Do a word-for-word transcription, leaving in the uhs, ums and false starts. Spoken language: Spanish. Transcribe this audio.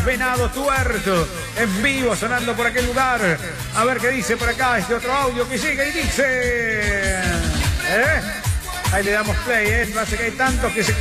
Venado Tuerto, en vivo, sonando por aquel lugar. A ver qué dice por acá este otro audio que sigue y dice... ¿Eh? Ahí le damos play, ¿eh? Parece que hay tantos que se...